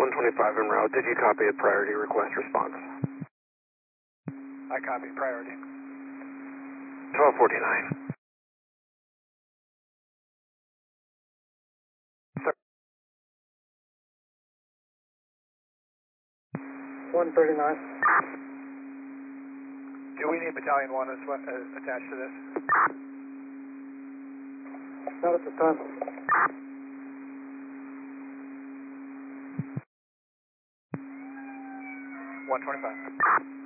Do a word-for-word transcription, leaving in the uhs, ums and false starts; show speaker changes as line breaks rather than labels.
one twenty-five en route. Did you copy a priority request response?
I copy priority.
twelve forty-nine.
one thirty-nine.
Do we need Battalion one as well, uh, attached to this?
Not at this time.
one twenty-five.